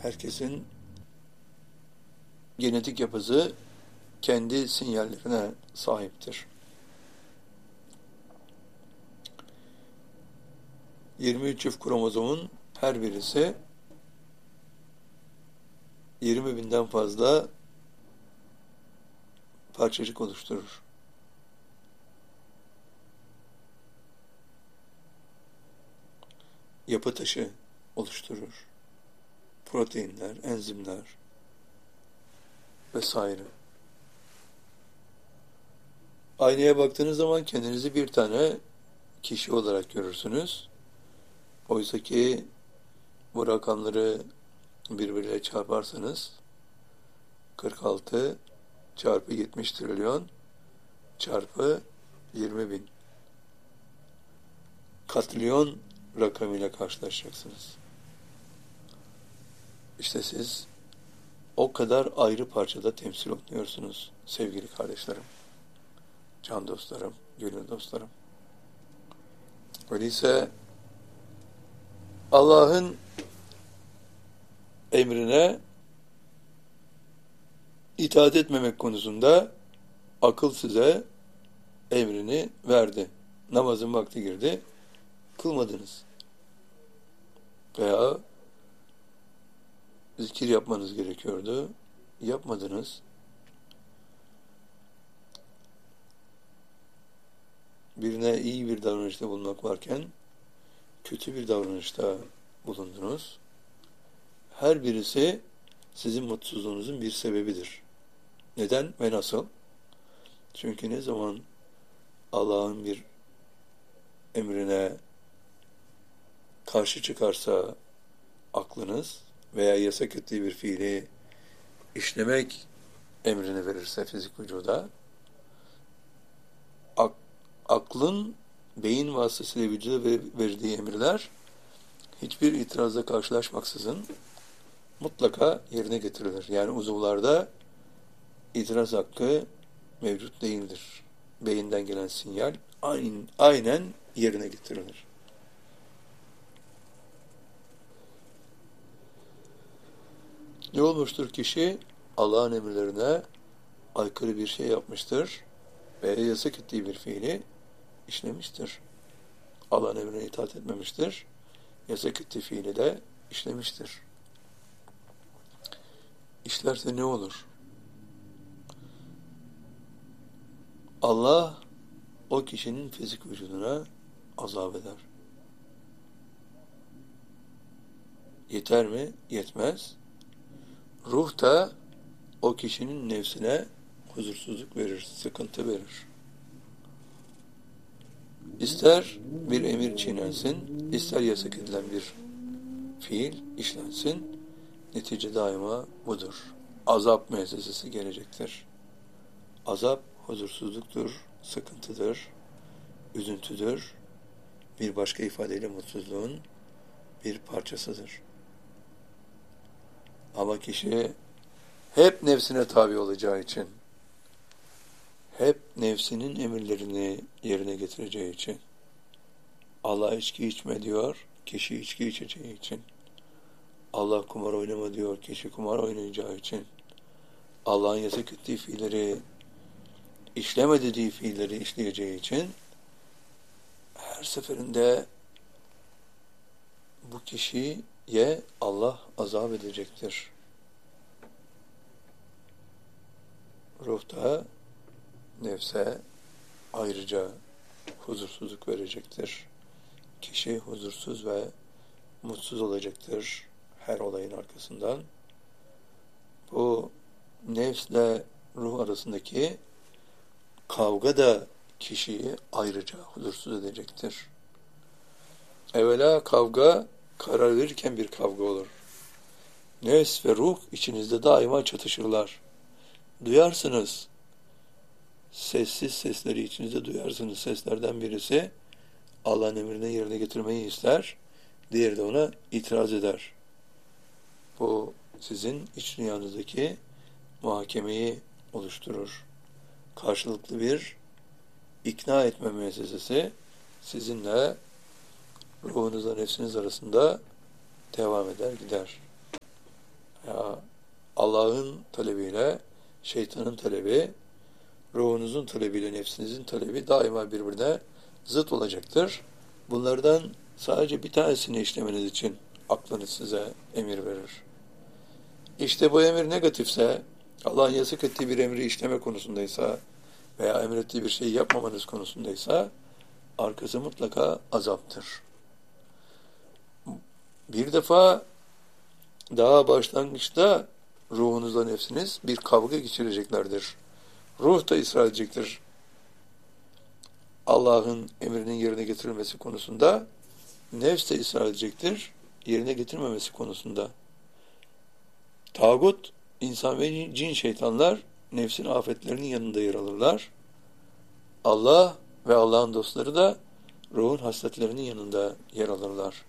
Herkesin genetik yapısı kendi sinyallerine sahiptir. 23 çift kromozomun her birisi 20.000'den fazla parçacık oluşturur. Yapı taşı oluşturur. Proteinler, enzimler vesaire. Aynaya baktığınız zaman kendinizi bir tane kişi olarak görürsünüz. Oysa ki bu rakamları birbiriyle çarparsanız 46 çarpı 70 trilyon çarpı 20.000 katrilyon rakamıyla karşılaşacaksınız. İşte siz o kadar ayrı parçada temsil oluyorsunuz sevgili kardeşlerim, can dostlarım, gönül dostlarım. Öyleyse Allah'ın emrine itaat etmemek konusunda akıl size emrini verdi. Namazın vakti girdi, kılmadınız. Veya zikir yapmanız gerekiyordu, yapmadınız. Birine iyi bir davranışta bulunmak varken kötü bir davranışta bulundunuz. Her birisi sizin mutsuzluğunuzun bir sebebidir. Neden ve nasıl? Çünkü ne zaman Allah'ın bir emrine karşı çıkarsa aklınız veya yasak ettiği bir fiili işlemek emrini verirse fizik vücuda, aklın beyin vasıtasıyla vücuda verdiği emirler hiçbir itirazla karşılaşmaksızın mutlaka yerine getirilir. Yani uzuvlarda itiraz hakkı mevcut değildir. Beyinden gelen sinyal aynen yerine getirilir. Ne olmuştur kişi? Allah'ın emirlerine aykırı bir şey yapmıştır veya yasak ettiği bir fiili işlemiştir. Allah'ın emrine itaat etmemiştir. Yasak ettiği fiili de işlemiştir. İşlerse ne olur? Allah o kişinin fizik vücuduna azap eder. Yeter mi? Yetmez. Ruh da o kişinin nefsine huzursuzluk verir, sıkıntı verir. İster bir emir çiğnensin, ister yasak edilen bir fiil işlensin, netice daima budur. Azap müessesesi gelecektir. Azap huzursuzluktur, sıkıntıdır, üzüntüdür, bir başka ifadeyle mutsuzluğun bir parçasıdır. Ama kişi hep nefsine tabi olacağı için, hep nefsinin emirlerini yerine getireceği için, Allah içki içme diyor, kişi içki içeceği için, Allah kumar oynama diyor, kişi kumar oynayacağı için, Allah'ın yasak ettiği fiilleri, işleme dediği fiilleri işleyeceği için, her seferinde bu kişiye Allah azap edecektir. Ruh da nefse ayrıca huzursuzluk verecektir. Kişi huzursuz ve mutsuz olacaktır her olayın arkasından. Bu nefsle ruh arasındaki kavga da kişiyi ayrıca huzursuz edecektir. Evvela kavga karar verirken bir kavga olur. Nefs ve ruh içinizde daima çatışırlar. Duyarsınız. Sessiz sesleri içinizde duyarsınız. Seslerden birisi Allah'ın emrini yerine getirmeyi ister. Diğeri de ona itiraz eder. Bu sizin iç dünyanızdaki muhakemeyi oluşturur. Karşılıklı bir ikna etme müessesesi sizinle ruhunuzla nefsiniz arasında devam eder gider. Ya Allah'ın talebiyle şeytanın talebi, ruhunuzun talebiyle nefsinizin talebi daima birbirine zıt olacaktır. Bunlardan sadece bir tanesini işlemeniz için aklınız size emir verir. İşte bu emir negatifse, Allah'ın yasak ettiği bir emri işleme konusundaysa veya emrettiği bir şeyi yapmamanız konusundaysa, arkası mutlaka azaptır. Bir defa daha başlangıçta ruhunuzla nefsiniz bir kavga geçireceklerdir. Ruh da ısrar edecektir. Allah'ın emrinin yerine getirilmesi konusunda, nefs de ısrar edecektir yerine getirmemesi konusunda. Tağut, insan ve cin şeytanlar nefsin afetlerinin yanında yer alırlar. Allah ve Allah'ın dostları da ruhun hasletlerinin yanında yer alırlar.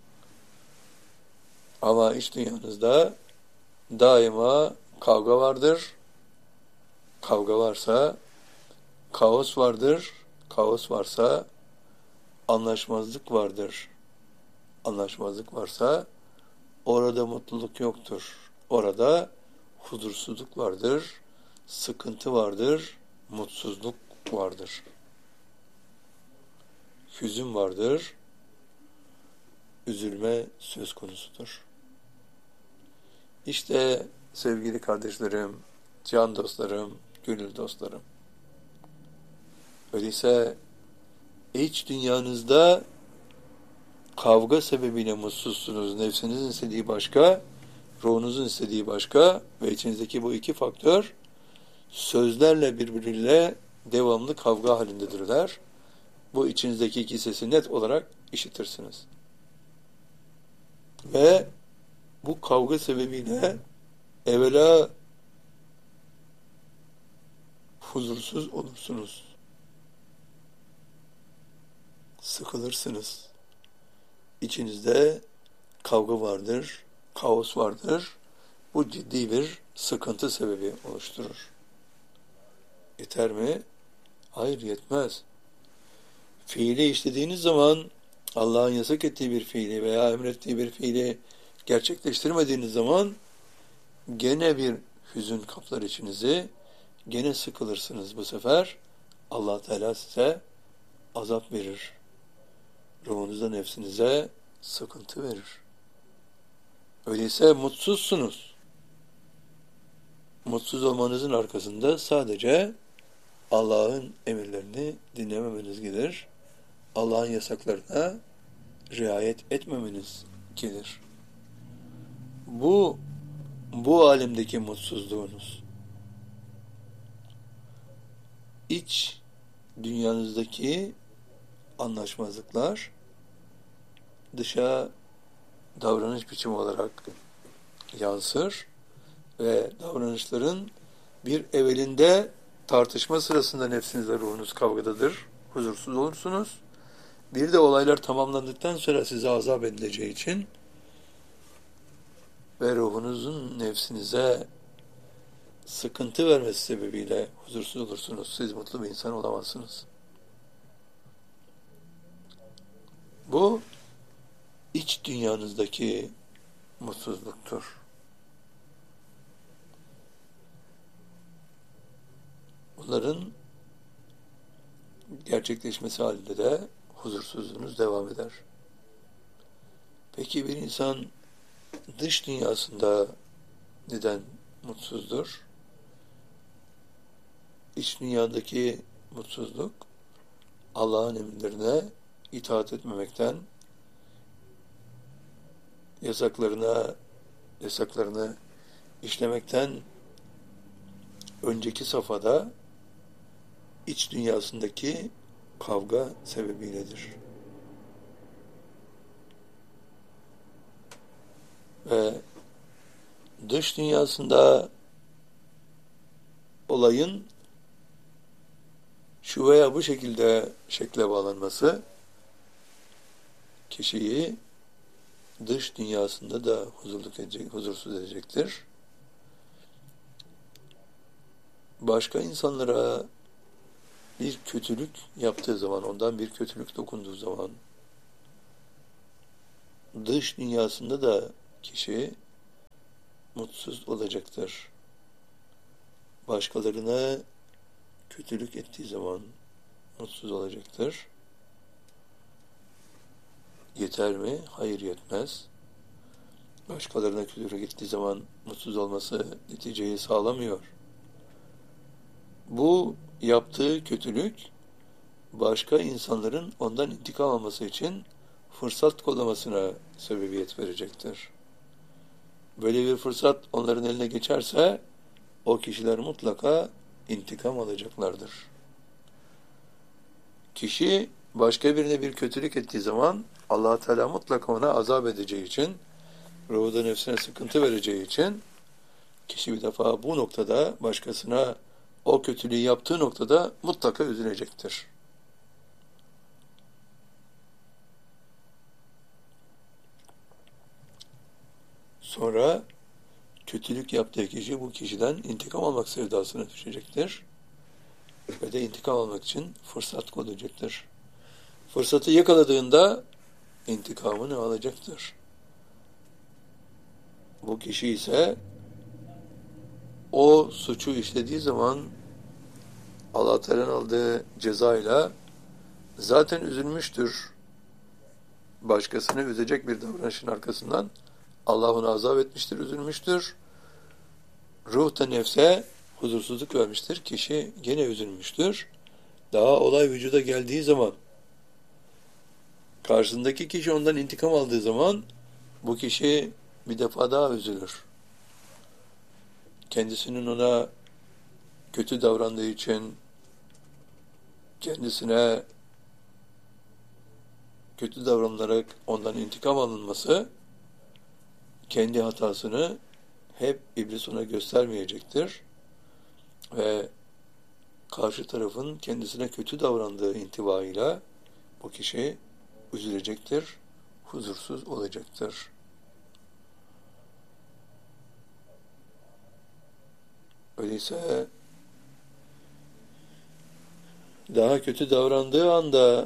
Ama iç dünyanızda daima kavga vardır. Kavga varsa kaos vardır. Kaos varsa anlaşmazlık vardır. Anlaşmazlık varsa orada mutluluk yoktur. Orada huzursuzluk vardır, sıkıntı vardır, mutsuzluk vardır. Hüzün vardır, üzülme söz konusudur. İşte sevgili kardeşlerim, can dostlarım, gönül dostlarım. Öyleyse iç dünyanızda kavga sebebiyle mutsuzsunuz. Nefsinizin istediği başka, ruhunuzun istediği başka ve içinizdeki bu iki faktör sözlerle birbiriyle devamlı kavga halindedirler. Bu içinizdeki iki sesi net olarak işitirsiniz. Ve bu kavga sebebiyle evvela huzursuz olursunuz. Sıkılırsınız. İçinizde kavga vardır, kaos vardır. Bu ciddi bir sıkıntı sebebi oluşturur. Yeter mi? Hayır, yetmez. Fiili işlediğiniz zaman, Allah'ın yasak ettiği bir fiili veya emrettiği bir fiili gerçekleştirmediğiniz zaman gene bir hüzün kaplar içinizi, gene sıkılırsınız bu sefer. Allah Teala size azap verir. Ruhunuza, nefsinize sıkıntı verir. Öyleyse mutsuzsunuz. Mutsuz olmanızın arkasında sadece Allah'ın emirlerini dinlememeniz gelir. Allah'ın yasaklarına riayet etmemeniz gelir. Bu alemdeki mutsuzluğunuz, iç dünyanızdaki anlaşmazlıklar dışa davranış biçimi olarak yansır ve davranışların bir evvelinde tartışma sırasında nefsinizle ruhunuz kavgadadır, huzursuz olursunuz. Bir de olaylar tamamlandıktan sonra size azap edileceği için ve ruhunuzun nefsinize sıkıntı vermesi sebebiyle huzursuz olursunuz. Siz mutlu bir insan olamazsınız. Bu iç dünyanızdaki mutsuzluktur. Bunların gerçekleşmesi halinde de huzursuzluğunuz devam eder. Peki bir insan dış dünyasında neden mutsuzdur? İç dünyadaki mutsuzluk Allah'ın emirlerine itaat etmemekten, yasaklarını işlemekten önceki safhada iç dünyasındaki kavga sebebiyledir. Ve dış dünyasında olayın şu veya bu şekilde şekle bağlanması kişiyi dış dünyasında da huzursuz edecektir. Başka insanlara bir kötülük yaptığı zaman, ondan bir kötülük dokunduğu zaman dış dünyasında da kişi mutsuz olacaktır. Başkalarına kötülük ettiği zaman mutsuz olacaktır. Yeter mi? Hayır, yetmez. Başkalarına kötülük ettiği zaman mutsuz olması neticeyi sağlamıyor. Bu yaptığı kötülük başka insanların ondan intikam alması için fırsat kollamasına sebebiyet verecektir. Böyle bir fırsat onların eline geçerse o kişiler mutlaka intikam alacaklardır. Kişi başka birine bir kötülük ettiği zaman Allah Teala mutlaka ona azap edeceği için, ruhunda nefsine sıkıntı vereceği için kişi bir defa bu noktada başkasına o kötülüğü yaptığı noktada mutlaka üzülecektir. Sonra kötülük yaptığı kişi bu kişiden intikam almak sevdasına düşecektir. Ve de intikam almak için fırsat kollayacaktır. Fırsatı yakaladığında intikamını alacaktır. Bu kişi ise o suçu işlediği zaman Allah Teala'nın aldığı cezayla zaten üzülmüştür. Başkasını üzecek bir davranışın arkasından Allah onu azap etmiştir, üzülmüştür. Ruh da nefse huzursuzluk vermiştir. Kişi gene üzülmüştür. Daha olay vücuda geldiği zaman, karşısındaki kişi ondan intikam aldığı zaman bu kişi bir defa daha üzülür. Kendisinin ona kötü davrandığı için kendisine kötü davranarak ondan intikam alınması kendi hatasını hep iblis ona göstermeyecektir ve karşı tarafın kendisine kötü davrandığı intibaıyla bu kişi üzülecektir, huzursuz olacaktır. Öyleyse daha kötü davrandığı anda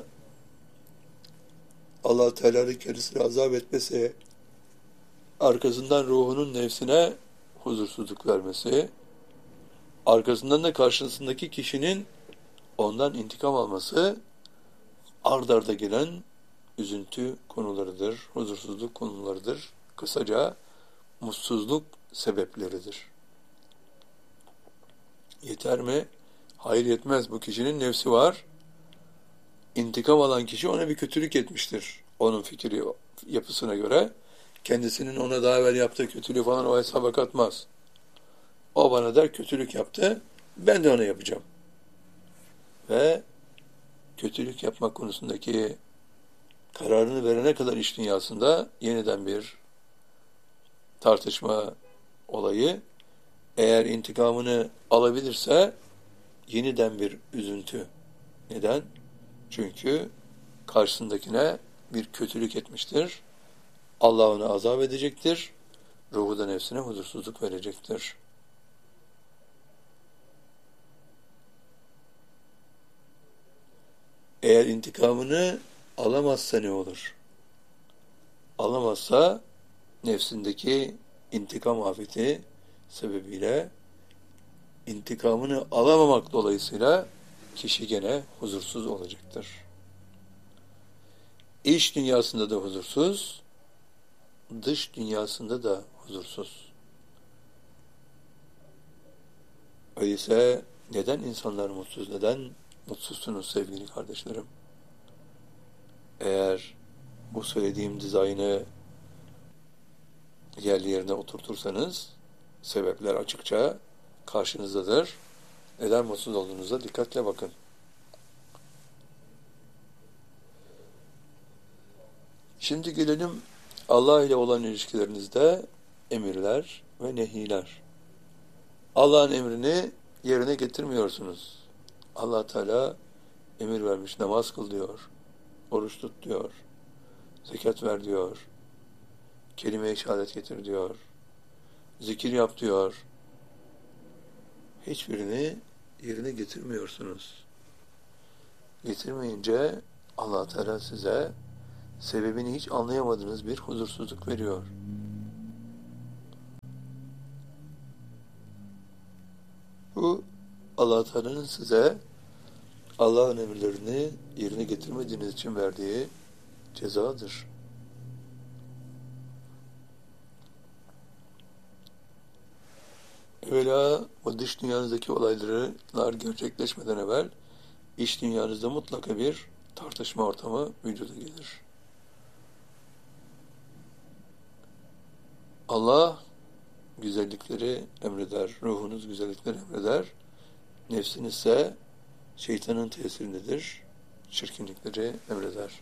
Allah Teala'nın kendisine azap etmesi, arkasından ruhunun nefsine huzursuzluk vermesi, arkasından da karşısındaki kişinin ondan intikam alması ard arda gelen üzüntü konularıdır, huzursuzluk konularıdır. Kısaca mutsuzluk sebepleridir. Yeter mi? Hayır, yetmez. Bu kişinin nefsi var. İntikam alan kişi ona bir kötülük etmiştir. Onun fikri, yapısına göre. Kendisinin ona daha evvel yaptığı kötülüğü falan o hesaba katmaz. O bana der kötülük yaptı, ben de ona yapacağım. Ve kötülük yapmak konusundaki kararını verene kadar iş dünyasında yeniden bir tartışma olayı. Eğer intikamını alabilirse yeniden bir üzüntü. Neden? Çünkü karşısındakine bir kötülük etmiştir. Allah onu azap edecektir. Ruhu da nefsine huzursuzluk verecektir. Eğer intikamını alamazsa ne olur? Alamazsa nefsindeki intikam afeti sebebiyle intikamını alamamak dolayısıyla kişi gene huzursuz olacaktır. İç dünyasında da huzursuz, dış dünyasında da huzursuz. Öyleyse neden insanlar mutsuz, neden mutsuzsunuz sevgili kardeşlerim? Eğer bu söylediğim dizaynı yerli yerine oturtursanız sebepler açıkça karşınızdadır. Neden mutsuz olduğunuza dikkatle bakın. Şimdi gelelim Allah ile olan ilişkilerinizde emirler ve nehiler. Allah'ın emrini yerine getirmiyorsunuz. Allah Teala emir vermiş, namaz kıl diyor, oruç tut diyor, zekat ver diyor, kelime-i şehadet getir diyor, zikir yap diyor. Hiçbirini yerine getirmiyorsunuz. Getirmeyince Allah Teala size sebebini hiç anlayamadığınız bir huzursuzluk veriyor. Bu Allah Teala'nın size Allah'ın emirlerini yerine getirmediğiniz için verdiği cezadır. Evvela o dış dünyanızdaki olaylar gerçekleşmeden evvel iç dünyanızda mutlaka bir tartışma ortamı vücuda gelir. Allah güzellikleri emreder, ruhunuz güzellikleri emreder, nefsiniz ise şeytanın tesirindedir, çirkinlikleri emreder.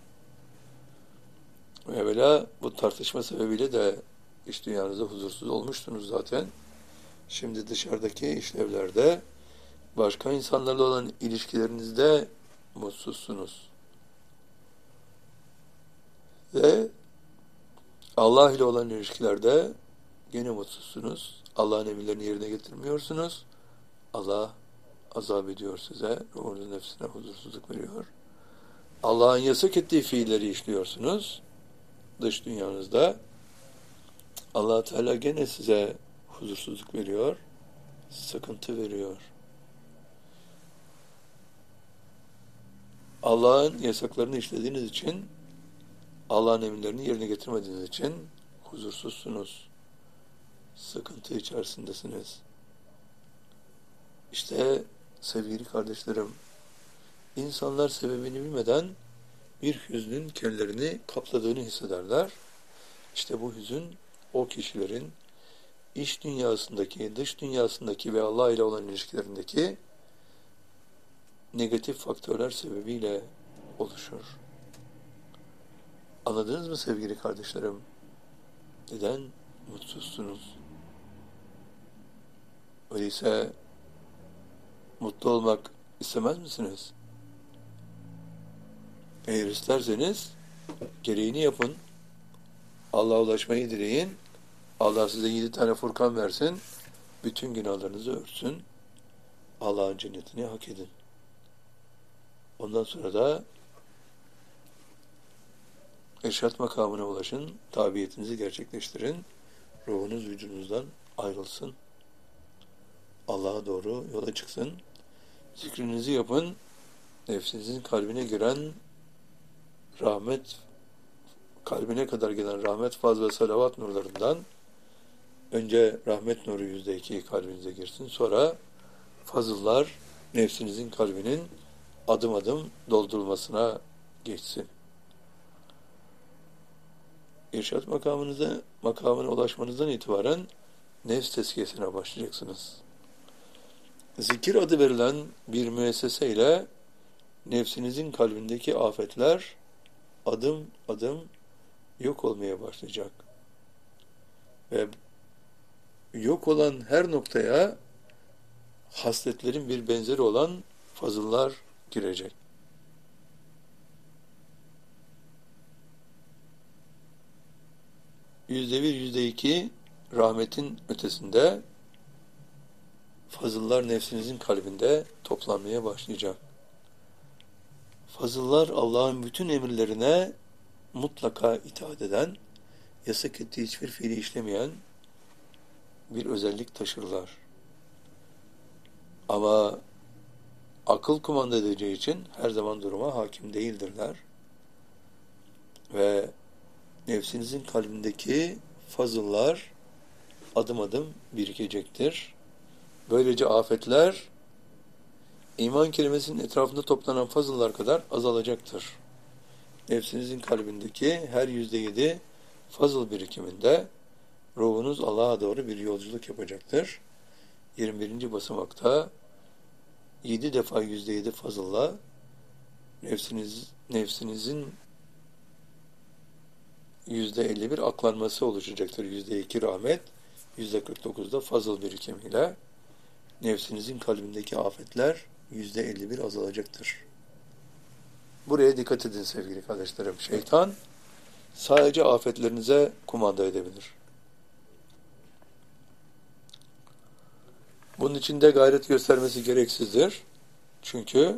Evvela bu tartışma sebebiyle de iç dünyanızda huzursuz olmuştunuz zaten. Şimdi dışarıdaki işlevlerde, başka insanlarla olan ilişkilerinizde mutsuzsunuz. Ve Allah ile olan ilişkilerde gene mutsuzsunuz. Allah'ın emirlerini yerine getirmiyorsunuz. Allah azap ediyor size, ruhunuzun nefsine huzursuzluk veriyor. Allah'ın yasak ettiği fiilleri işliyorsunuz. Dış dünyanızda Allah Teala gene size huzursuzluk veriyor, sıkıntı veriyor. Allah'ın yasaklarını işlediğiniz için, Allah'ın emirlerini yerine getirmediğiniz için huzursuzsunuz. Sıkıntı içerisindesiniz. İşte sevgili kardeşlerim, insanlar sebebini bilmeden bir hüznün kendilerini kapladığını hissederler. İşte bu hüzün o kişilerin iç dünyasındaki, dış dünyasındaki ve Allah ile olan ilişkilerindeki negatif faktörler sebebiyle oluşur. Anladınız mı sevgili kardeşlerim? Neden mutsuzsunuz? Öyleyse mutlu olmak istemez misiniz? Eğer isterseniz gereğini yapın. Allah'a ulaşmayı dileyin. Allah size 7 tane Furkan versin. Bütün günahlarınızı örtsün. Allah'ın cennetini hak edin. Ondan sonra da irşat makamına ulaşın. Tabiyetinizi gerçekleştirin. Ruhunuz vücudunuzdan ayrılsın. Allah'a doğru yola çıksın. Zikrinizi yapın. Nefsinizin kalbine giren rahmet, kalbine kadar gelen rahmet, faz ve salavat nurlarından önce rahmet nuru %2 kalbinize girsin. Sonra fazıllar nefsinizin kalbinin adım adım doldurulmasına geçsin. İrşad makamına ulaşmanızdan itibaren nefs tezkiyesine başlayacaksınız. Zikir adı verilen bir müesseseyle nefsinizin kalbindeki afetler adım adım yok olmaya başlayacak. Ve yok olan her noktaya hasletlerin bir benzeri olan fazıllar girecek. %1, %2 rahmetin ötesinde fazıllar nefsinizin kalbinde toplanmaya başlayacak. Fazıllar Allah'ın bütün emirlerine mutlaka itaat eden, yasak ettiği hiçbir fiili işlemeyen bir özellik taşırlar. Ama akıl kumanda edeceği için her zaman duruma hakim değildirler. Ve nefsinizin kalbindeki fazıllar adım adım birikecektir. Böylece afetler iman kelimesinin etrafında toplanan fazıllar kadar azalacaktır. Nefsinizin kalbindeki her %7 fazıl birikiminde ruhunuz Allah'a doğru bir yolculuk yapacaktır. 21. basamakta 7 defa %7 fazılla nefsinizin %51 aklanması oluşacaktır. %2 rahmet, %49'da fazıl birikimiyle nefsinizin kalbindeki afetler %51 azalacaktır. Buraya dikkat edin sevgili kardeşlerim. Şeytan sadece afetlerinize kumanda edebilir. Bunun için de gayret göstermesi gereksizdir. Çünkü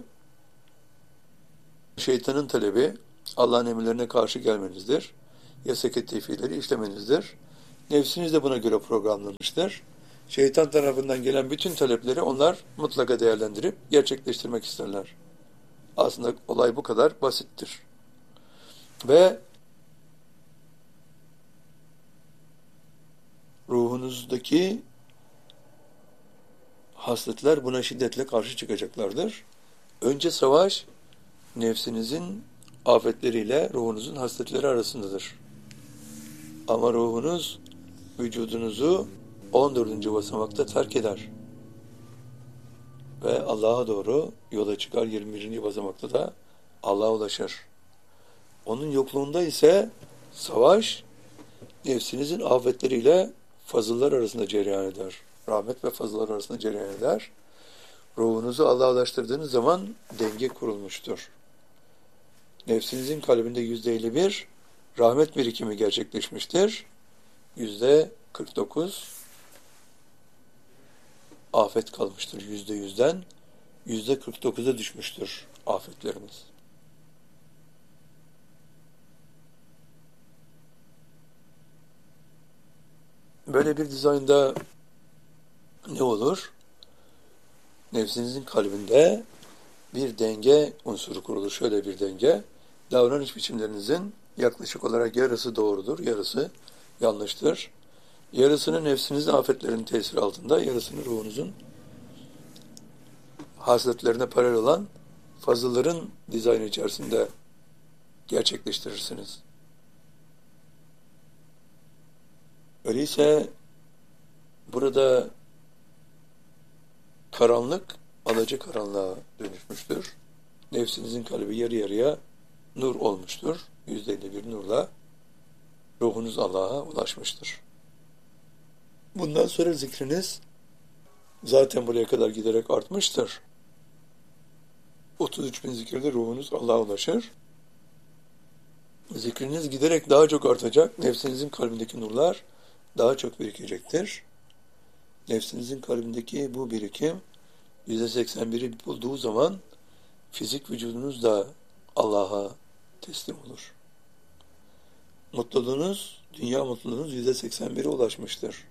şeytanın talebi Allah'ın emirlerine karşı gelmenizdir. Yasak ettiği fiilleri işlemenizdir. Nefsiniz de buna göre programlanmıştır. Şeytan tarafından gelen bütün talepleri onlar mutlaka değerlendirip gerçekleştirmek isterler. Aslında olay bu kadar basittir. Ve ruhunuzdaki hasletler buna şiddetle karşı çıkacaklardır. Önce savaş, nefsinizin afetleriyle ruhunuzun hasletleri arasındadır. Ama ruhunuz vücudunuzu 14. basamakta terk eder. Ve Allah'a doğru yola çıkar, 21. basamakta da Allah'a ulaşır. Onun yokluğunda ise savaş, nefsinizin afetleriyle fazıllar arasında cereyan eder. Rahmet ve fazıllar arasında cereyan eder. Ruhunuzu Allah'a ulaştırdığınız zaman denge kurulmuştur. Nefsinizin kalbinde %51 rahmet birikimi gerçekleşmiştir. %49 afet kalmıştır. %100'den %49'a düşmüştür afetlerimiz. Böyle bir dizaynda ne olur? Nefsinizin kalbinde bir denge unsuru kurulur. Şöyle bir denge. Davranış biçimlerinizin yaklaşık olarak yarısı doğrudur, yarısı yanlıştır. Yarısını nefsinizin afetlerinin tesiri altında, yarısını ruhunuzun hasletlerine paralel olan fazılların dizaynı içerisinde gerçekleştirirsiniz. Öyleyse burada karanlık alacakaranlığa dönüşmüştür. Nefsinizin kalbi yarı yarıya nur olmuştur. %51 nurla ruhunuz Allah'a ulaşmıştır. Bundan sonra zikriniz zaten buraya kadar giderek artmıştır. 33 bin zikirde ruhunuz Allah'a ulaşır. Zikriniz giderek daha çok artacak. Nefsinizin kalbindeki nurlar daha çok birikecektir. Nefsinizin kalbindeki bu birikim %81'i bulduğu zaman fizik vücudunuz da Allah'a teslim olur. Mutluluğunuz, dünya mutluluğunuz %81'e ulaşmıştır.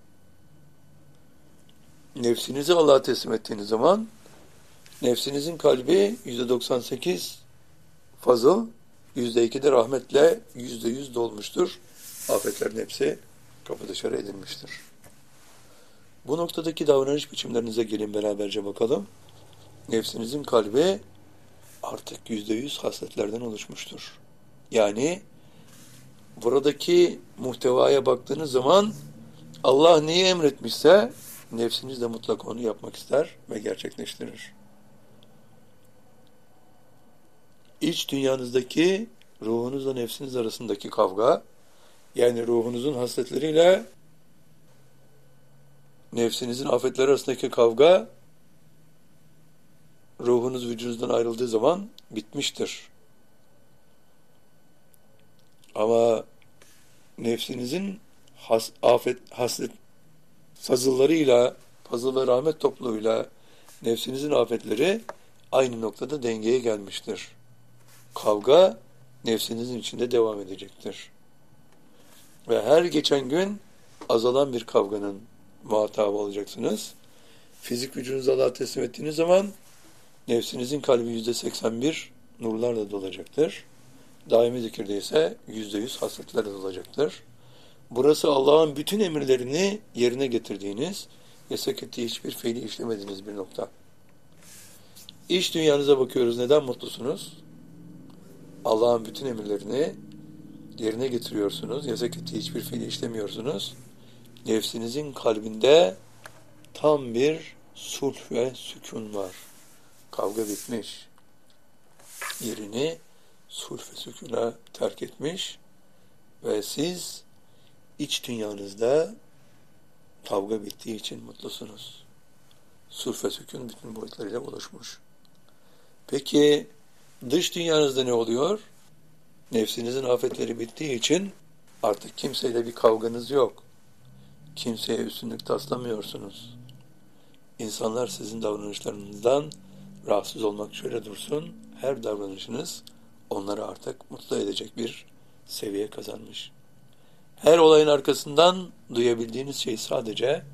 Nefsinizi Allah'a teslim ettiğiniz zaman nefsinizin kalbi %98 fazıl, %2 de rahmetle %100 dolmuştur. Afetlerin hepsi kapı dışarı edilmiştir. Bu noktadaki davranış biçimlerinize gelin beraberce bakalım. Nefsinizin kalbi artık %100 hasletlerden oluşmuştur. Yani buradaki muhtevaya baktığınız zaman Allah neyi emretmişse nefsiniz de mutlaka onu yapmak ister ve gerçekleştirir. İç dünyanızdaki ruhunuzla nefsiniz arasındaki kavga, yani ruhunuzun hasletleriyle nefsinizin afetleri arasındaki kavga, ruhunuz vücudunuzdan ayrıldığı zaman bitmiştir. Ama nefsinizin haslet fazıllarıyla, fazıl ve rahmet topluluğuyla nefsinizin afetleri aynı noktada dengeye gelmiştir. Kavga nefsinizin içinde devam edecektir. Ve her geçen gün azalan bir kavganın muhatabı olacaksınız. Fizik vücudunuzu Allah'a teslim ettiğiniz zaman nefsinizin kalbi %81 nurlarla dolacaktır. Daimi zikirde ise %100 hasletlerle dolacaktır. Burası Allah'ın bütün emirlerini yerine getirdiğiniz, yasak ettiği hiçbir fiili işlemediğiniz bir nokta. İş dünyanıza bakıyoruz. Neden mutlusunuz? Allah'ın bütün emirlerini yerine getiriyorsunuz. Yasak ettiği hiçbir fiili işlemiyorsunuz. Nefsinizin kalbinde tam bir sulh ve sükun var. Kavga bitmiş. Yerini sulh ve sükuna terk etmiş ve siz iç dünyanızda kavga bittiği için mutlusunuz. Sulh ve sükun bütün boyutlarıyla oluşmuş. Peki dış dünyanızda ne oluyor? Nefsinizin afetleri bittiği için artık kimseyle bir kavganız yok. Kimseye üstünlük taslamıyorsunuz. İnsanlar sizin davranışlarınızdan rahatsız olmak şöyle dursun, her davranışınız onları artık mutlu edecek bir seviye kazanmış. Her olayın arkasından duyabildiğiniz şey sadece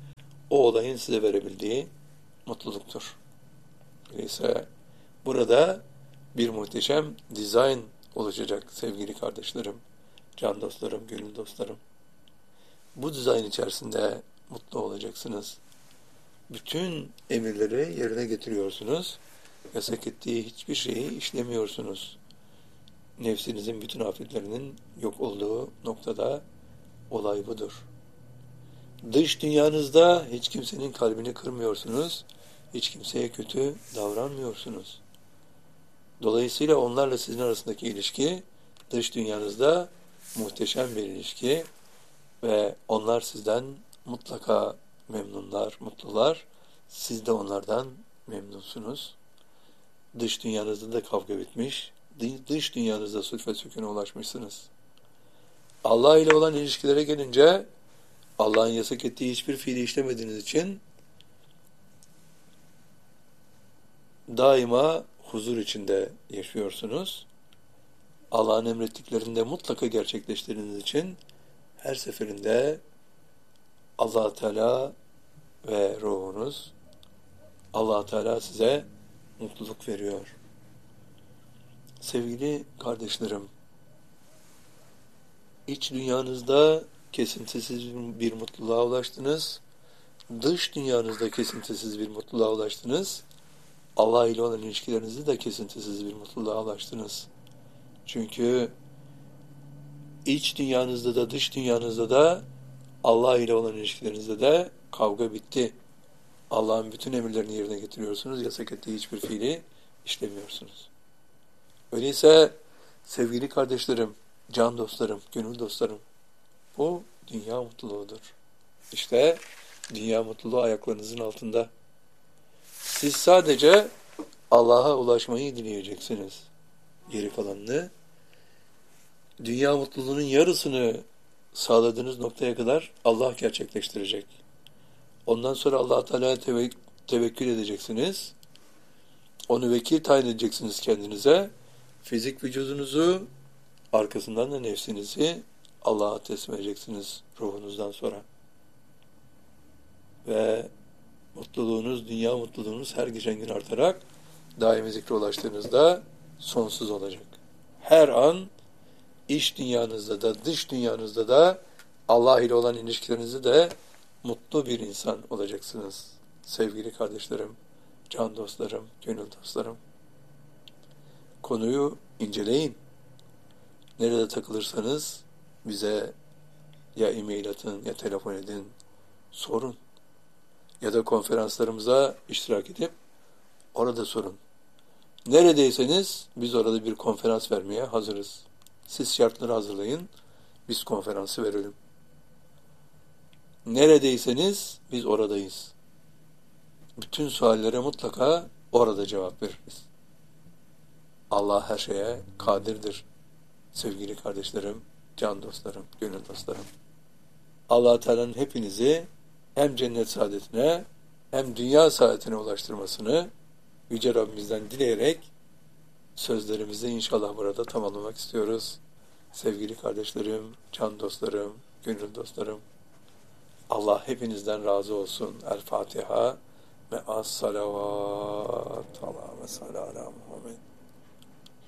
o olayın size verebildiği mutluluktur. Öyleyse burada bir muhteşem dizayn oluşacak sevgili kardeşlerim, can dostlarım, gönül dostlarım. Bu dizayn içerisinde mutlu olacaksınız. Bütün emirleri yerine getiriyorsunuz. Yasak ettiği hiçbir şeyi işlemiyorsunuz. Nefsinizin bütün afetlerinin yok olduğu noktada olay budur. Dış dünyanızda hiç kimsenin kalbini kırmıyorsunuz. Hiç kimseye kötü davranmıyorsunuz. Dolayısıyla onlarla sizin arasındaki ilişki dış dünyanızda muhteşem bir ilişki ve onlar sizden mutlaka memnunlar, mutlular. Siz de onlardan memnunsunuz. Dış dünyanızda da kavga bitmiş. Dış dünyanızda sulh ve sükûne ulaşmışsınız. Allah ile olan ilişkilere gelince Allah'ın yasak ettiği hiçbir fiili işlemediğiniz için daima huzur içinde yaşıyorsunuz. Allah'ın emrettiklerini de mutlaka gerçekleştirdiğiniz için her seferinde Allah Teala ve ruhunuz, Allah Teala size mutluluk veriyor. Sevgili kardeşlerim, iç dünyanızda kesintisiz bir mutluluğa ulaştınız. Dış dünyanızda kesintisiz bir mutluluğa ulaştınız. Allah ile olan ilişkilerinizde de kesintisiz bir mutluluğa ulaştınız. Çünkü iç dünyanızda da dış dünyanızda da Allah ile olan ilişkilerinizde de kavga bitti. Allah'ın bütün emirlerini yerine getiriyorsunuz. Yasak ettiği hiçbir fiili işlemiyorsunuz. Öyleyse sevgili kardeşlerim, can dostlarım, gönül dostlarım, bu dünya mutluluğudur. İşte dünya mutluluğu ayaklarınızın altında. Siz sadece Allah'a ulaşmayı dileyeceksiniz. Geri kalanını, dünya mutluluğunun yarısını sağladığınız noktaya kadar Allah gerçekleştirecek. Ondan sonra Allah Teala'ya tevekkül edeceksiniz. Onu vekil tayin edeceksiniz kendinize. Fizik vücudunuzu, arkasından da nefsinizi Allah'a teslim edeceksiniz ruhunuzdan sonra. Ve mutluluğunuz, dünya mutluluğunuz her geçen gün artarak daimi zikre ulaştığınızda sonsuz olacak. Her an iç dünyanızda da dış dünyanızda da Allah ile olan ilişkilerinizde de mutlu bir insan olacaksınız. Sevgili kardeşlerim, can dostlarım, gönül dostlarım. Konuyu inceleyin. Nerede takılırsanız bize ya e-mail atın ya telefon edin, sorun. Ya da konferanslarımıza iştirak edip orada sorun. Neredeyseniz biz orada bir konferans vermeye hazırız. Siz şartları hazırlayın, biz konferansı verelim. Neredeyseniz biz oradayız. Bütün suallere mutlaka orada cevap veririz. Allah her şeye kadirdir. Sevgili kardeşlerim, can dostlarım, gönül dostlarım. Allah Teala'nın hepinizi hem cennet saadetine hem dünya saadetine ulaştırmasını Yüce Rabbimizden dileyerek sözlerimizi inşallah burada tamamlamak istiyoruz. Sevgili kardeşlerim, can dostlarım, gönül dostlarım, Allah hepinizden razı olsun. El Fatiha ve as-salavat ala ve ala Muhammed.